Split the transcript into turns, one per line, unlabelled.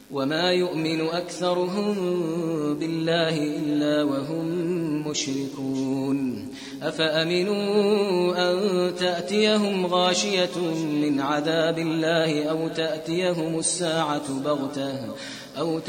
وما يؤمن أكثرهم بالله إلا وهم مشركون أفأمنوا أن تأتيهم غاشية من عذاب الله أو تأتيهم الساعة بغتة